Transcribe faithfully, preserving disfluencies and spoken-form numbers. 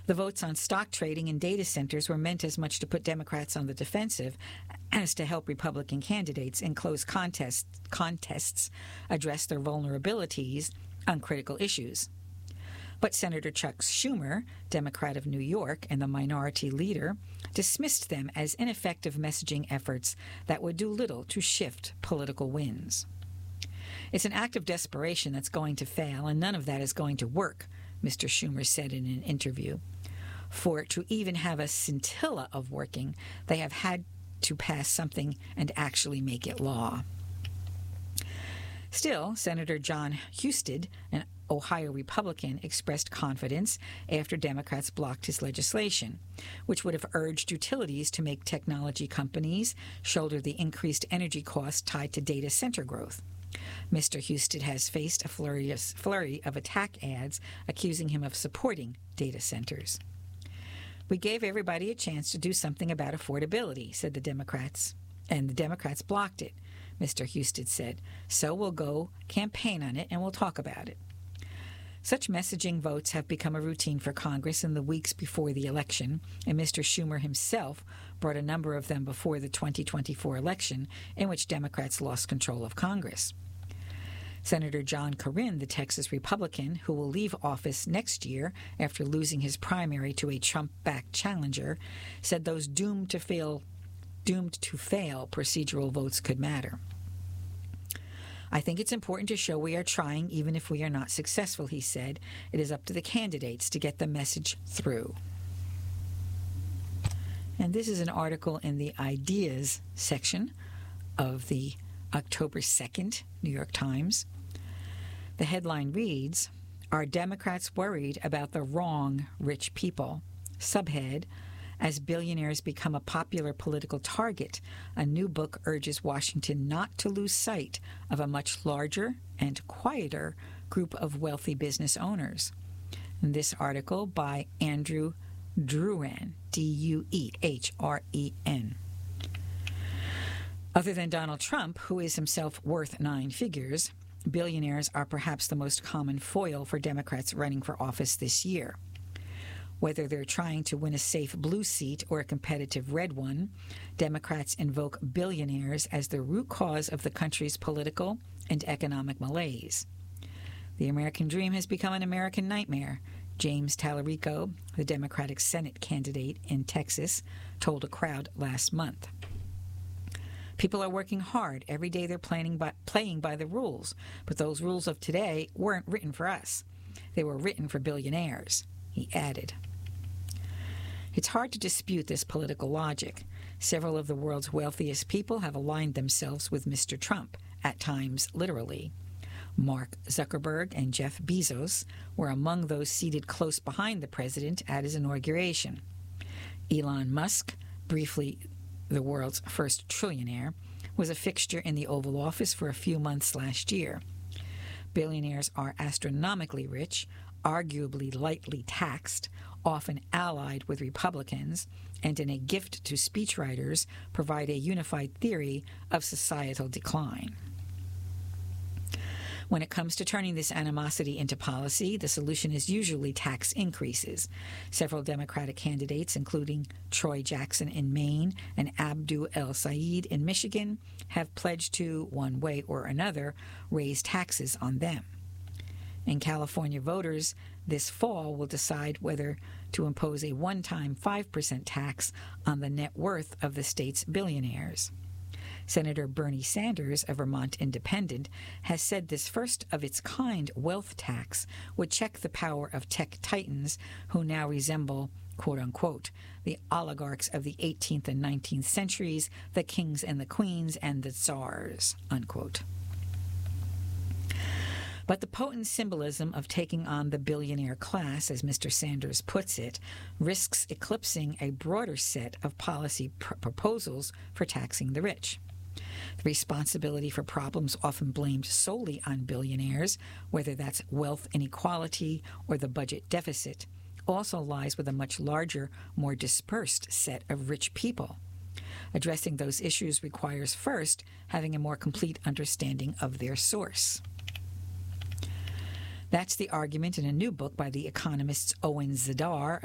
The votes on stock trading and data centers were meant as much to put Democrats on the defensive as to help Republican candidates in close contests, contests address their vulnerabilities on critical issues. But Senator Chuck Schumer, Democrat of New York and the minority leader, dismissed them as ineffective messaging efforts that would do little to shift political winds. It's an act of desperation that's going to fail, and none of that is going to work, Mister Schumer said in an interview. For it to even have a scintilla of working, they have had to pass something and actually make it law. Still, Senator John Husted, an Ohio Republican, expressed confidence after Democrats blocked his legislation, which would have urged utilities to make technology companies shoulder the increased energy costs tied to data center growth. Mister Husted has faced a flurry of, flurry of attack ads accusing him of supporting data centers. We gave everybody a chance to do something about affordability, said the Democrats, and the Democrats blocked it, Mister Husted said. So we'll go campaign on it and we'll talk about it. Such messaging votes have become a routine for Congress in the weeks before the election, and Mister Schumer himself brought a number of them before the twenty twenty-four election, in which Democrats lost control of Congress. Senator John Cornyn, the Texas Republican, who will leave office next year after losing his primary to a Trump-backed challenger, said those doomed to fail, doomed to fail procedural votes could matter. I think it's important to show we are trying even if we are not successful, he said. It is up to the candidates to get the message through. And this is an article in the Ideas section of the October second New York Times. The headline reads, "Are Democrats worried about the wrong rich people?" Subhead, "As billionaires become a popular political target, a new book urges Washington not to lose sight of a much larger and quieter group of wealthy business owners." And this article by Andrew Druhan, D U E H R E N. Other than Donald Trump, who is himself worth nine figures, billionaires are perhaps the most common foil for Democrats running for office this year. Whether they're trying to win a safe blue seat or a competitive red one, Democrats invoke billionaires as the root cause of the country's political and economic malaise. The American dream has become an American nightmare, James Tallarico, the Democratic Senate candidate in Texas, told a crowd last month. People are working hard. Every day they're planning by, playing by the rules, but those rules of today weren't written for us. They were written for billionaires, he added. It's hard to dispute this political logic. Several of the world's wealthiest people have aligned themselves with Mister Trump, at times literally. Mark Zuckerberg and Jeff Bezos were among those seated close behind the president at his inauguration. Elon Musk, briefly the world's first trillionaire, was a fixture in the Oval Office for a few months last year. Billionaires are astronomically rich, arguably lightly taxed, often allied with Republicans, and in a gift to speechwriters provide a unified theory of societal decline. When it comes to turning this animosity into policy, the solution is usually tax increases. Several Democratic candidates, including Troy Jackson in Maine and Abdu El-Sayed in Michigan, have pledged to, one way or another, raise taxes on them. And California voters this fall will decide whether to impose a one-time five percent tax on the net worth of the state's billionaires. Senator Bernie Sanders, a Vermont independent, has said this first-of-its-kind wealth tax would check the power of tech titans who now resemble, quote-unquote, the oligarchs of the eighteenth and nineteenth centuries, the kings and the queens, and the tsars, unquote. But the potent symbolism of taking on the billionaire class, as Mister Sanders puts it, risks eclipsing a broader set of policy pr- proposals for taxing the rich. The responsibility for problems often blamed solely on billionaires, whether that's wealth inequality or the budget deficit, also lies with a much larger, more dispersed set of rich people. Addressing those issues requires first having a more complete understanding of their source. That's the argument in a new book by the economists Owen Zidar